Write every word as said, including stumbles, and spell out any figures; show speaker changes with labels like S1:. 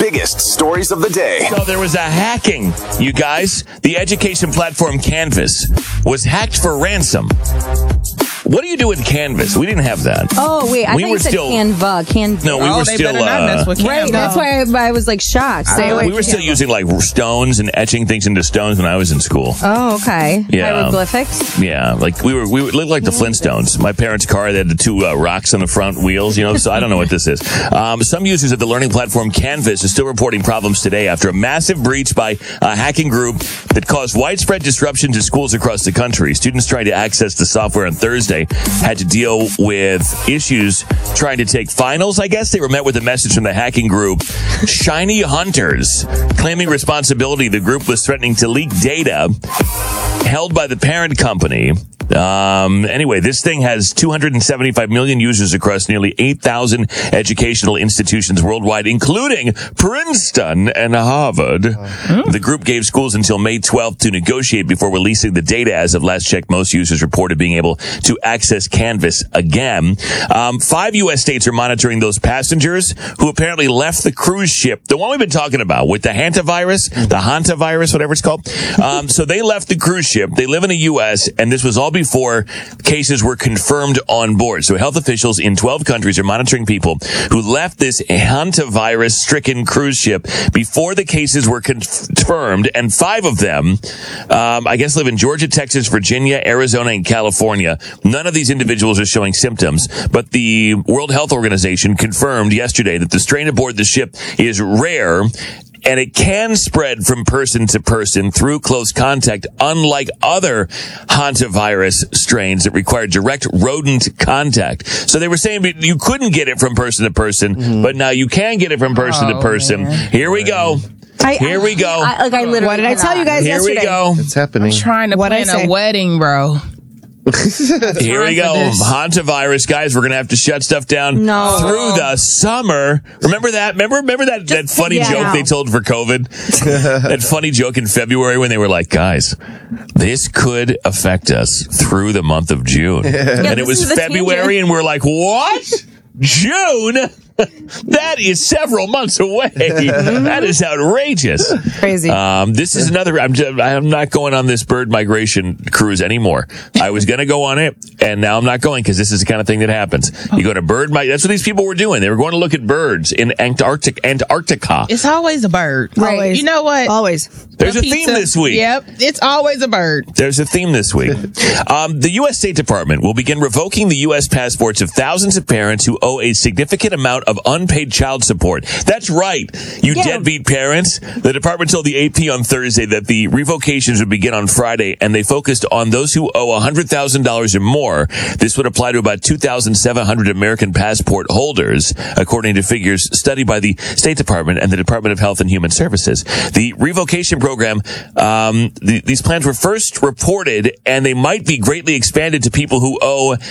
S1: biggest stories of the day.
S2: So there was a hacking, you guys. The education platform Canvas was hacked for ransom. What do you do with Canvas? We didn't have that.
S3: Oh, wait. I
S2: we
S3: thought
S2: were
S3: you said
S2: still,
S3: Canva. Canva.
S2: No, we
S4: oh,
S2: were
S4: they
S2: still...
S4: better not
S2: Uh,
S4: mess with Canva.
S3: Right, that's why I, I was like shocked. Stay away
S2: we were
S3: from
S2: still
S3: Canva.
S2: using like stones and etching things into stones when I was in school.
S3: Oh, okay.
S2: Yeah.
S3: Hieroglyphics?
S2: Yeah, like we were, we looked like the Flintstones. My parents' car, they had the two uh, rocks on the front wheels, you know, so I don't know what this is. Um, some users at the learning platform Canvas are still reporting problems today after a massive breach by a hacking group that caused widespread disruption to schools across the country. Students trying to access the software on Thursday had to deal with issues trying to take finals, I guess. They were met with a message from the hacking group, Shiny Hunters, claiming responsibility. The group was threatening to leak data held by the parent company. Um, anyway, this thing has two hundred seventy-five million users across nearly eight thousand educational institutions worldwide, including Princeton and Harvard. Mm. The group gave schools until May twelfth to negotiate before releasing the data. As of last check, most users reported being able to access Canvas again. Um, five U S states are monitoring those passengers who apparently left the cruise ship, the one we've been talking about with the hantavirus, the hantavirus, whatever it's called. Um, so they left the cruise ship. They live in the U S, and this was all before cases were confirmed on board. So health officials in twelve countries are monitoring people who left this hantavirus-stricken cruise ship before the cases were confirmed, and five of them, um, I guess, live in Georgia, Texas, Virginia, Arizona, and California. None of these individuals are showing symptoms, but the World Health Organization confirmed yesterday that the strain aboard the ship is rare, and it can spread from person to person through close contact, unlike other hantavirus strains that require direct rodent contact. So they were saying you couldn't get it from person to person, mm-hmm. but now you can get it from person
S4: oh,
S2: to person.
S4: Man.
S2: Here we go.
S3: I,
S2: Here we go.
S3: I, like I literally
S5: what did I tell you guys
S2: Here
S5: yesterday?
S2: we go.
S6: It's happening.
S4: I'm trying to
S5: What'd I
S4: plan
S5: say?
S4: a wedding, bro.
S2: Here we go. Hantavirus, guys. We're going to have to shut stuff down
S3: no.
S2: through the summer. Remember that? Remember, remember that, that funny
S3: yeah,
S2: joke
S3: no.
S2: they told for COVID? That funny joke in February when they were like, guys, this could affect us through the month of June.
S3: Yeah,
S2: and it was February tangent. And we're like, what? June? That is several months away. That is outrageous.
S5: Crazy.
S2: Um, this is another, I'm just, I'm not going on this bird migration cruise anymore. I was going to go on it, and now I'm not going because this is the kind of thing that happens. You go to bird mig- that's what these people were doing. They were going to look at birds in Antarctic, Antarctica.
S4: It's always a bird.
S5: Right.
S4: You know what?
S5: Always.
S2: There's
S4: The
S2: a
S4: pizza.
S2: theme this week.
S4: Yep. It's always a bird.
S2: There's a theme this week. Um, the U S State Department will begin revoking the U S passports of thousands of parents who owe a significant amount of unpaid child support. That's right, you
S3: Yeah.
S2: deadbeat parents. The department told the A P on Thursday that the revocations would begin on Friday, and they focused on those who owe one hundred thousand dollars or more. This would apply to about two thousand seven hundred American passport holders, according to figures studied by the State Department and the Department of Health and Human Services. The revocation program, um, the, these plans were first reported, and they might be greatly expanded to people who owe